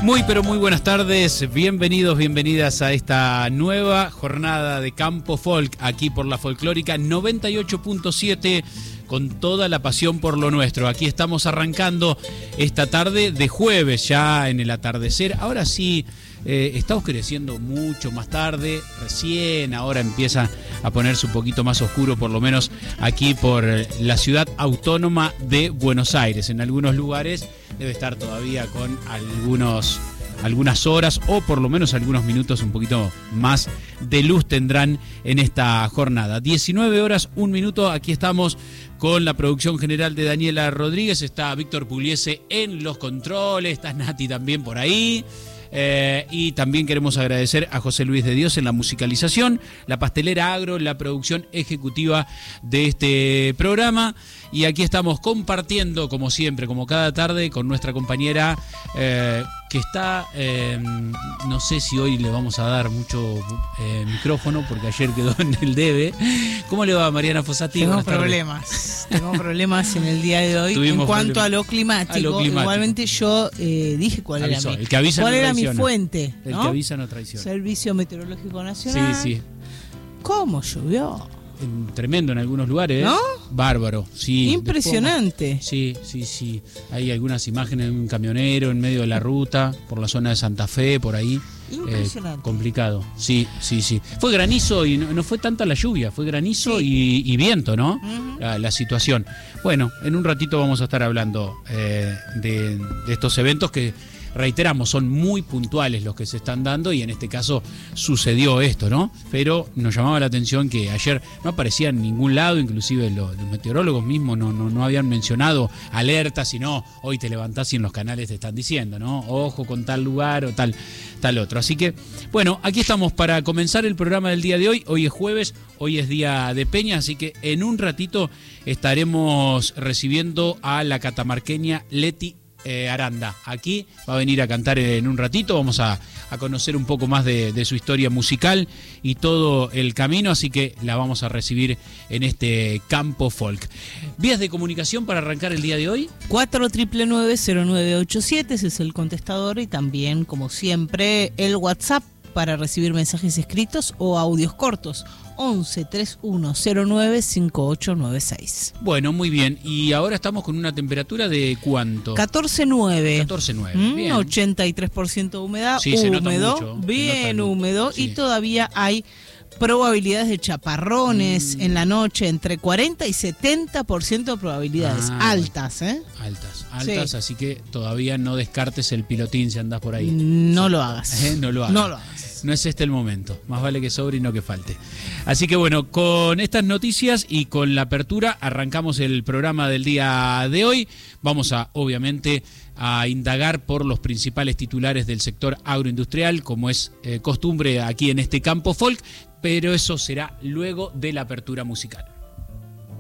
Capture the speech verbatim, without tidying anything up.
Muy pero muy buenas tardes, bienvenidos, bienvenidas a esta nueva jornada de Campo Folk aquí por la Folclórica noventa y ocho punto siete con toda la pasión por lo nuestro. Aquí estamos arrancando esta tarde de jueves ya en el atardecer. Ahora sí, eh, está oscureciendo mucho más tarde, recién ahora empieza a ponerse un poquito más oscuro, por lo menos aquí por la ciudad autónoma de Buenos Aires. En algunos lugares debe estar todavía con algunos, algunas horas o por lo menos algunos minutos un poquito más de luz tendrán en esta jornada. diecinueve horas, un minuto, aquí estamos con la producción general de Daniela Rodríguez, está Víctor Pugliese en los controles, está Nati también por ahí. Eh, y también queremos agradecer a José Luis de Dios en la musicalización, la pastelera Agro, la producción ejecutiva de este programa. Y aquí estamos compartiendo, como siempre, como cada tarde, con nuestra compañera eh, que está, eh, no sé si hoy le vamos a dar mucho eh, micrófono, porque ayer quedó en el debe. ¿Cómo le va, Mariana Fossati? Tengo problemas, tengo problemas en el día de hoy. Tuvimos en cuanto a lo, a lo climático. Igualmente yo eh, dije cuál Avisó. era mi, El que avisa cuál no era mi traiciona. fuente, ¿no? El que avisa no traiciona. Servicio Meteorológico Nacional. Sí, sí. ¿Cómo llovió? Tremendo en algunos lugares, ¿no? Bárbaro, sí. Impresionante. Después, sí, sí, sí. Hay algunas imágenes de un camionero en medio de la ruta, por la zona de Santa Fe, por ahí. Impresionante. Eh, complicado, sí, sí, sí. Fue granizo y no, no fue tanta la lluvia, fue granizo sí. y, y viento, ¿no? Uh-huh. La, la situación. Bueno, en un ratito vamos a estar hablando eh, de, de estos eventos que, reiteramos, son muy puntuales los que se están dando y en este caso sucedió esto, ¿no? Pero nos llamaba la atención que ayer no aparecía en ningún lado, inclusive los, los meteorólogos mismos no, no, no habían mencionado alertas, sino hoy te levantás y en los canales te están diciendo, ¿no? Ojo con tal lugar o tal, tal otro. Así que, bueno, aquí estamos para comenzar el programa del día de hoy. Hoy es jueves, hoy es día de Peña, así que en un ratito estaremos recibiendo a la catamarqueña Leti Eh, Aranda. Aquí va a venir a cantar en un ratito, vamos a, a conocer un poco más de, de su historia musical y todo el camino, así que la vamos a recibir en este Campo Folk. Vías de comunicación para arrancar el día de hoy. cuatro nueve nueve cero nueve ocho siete, ese es el contestador, y también, como siempre, el WhatsApp para recibir mensajes escritos o audios cortos. once treinta y uno cero nueve cincuenta y ocho noventa y seis. Bueno, muy bien. Y ahora estamos con una temperatura de ¿cuánto? catorce nueve. catorce nueve. Mm, bien. ochenta y tres por ciento de humedad. Sí, se nota húmedo, mucho, bien se nota húmedo. sí. Y todavía hay probabilidades de chaparrones mm. en la noche, entre cuarenta y setenta por ciento de probabilidades. Ah, altas, ¿eh? Altas, altas, sí. Así que todavía no descartes el pilotín si andás por ahí. No sí. lo hagas. ¿Eh? No lo hagas. No lo hagas. No es este el momento, más vale que sobre y no que falte. Así que bueno, con estas noticias y con la apertura arrancamos el programa del día de hoy. Vamos a, obviamente, a indagar por los principales titulares del sector agroindustrial, como es eh, costumbre aquí en este Campo Folk, pero eso será luego de la apertura musical.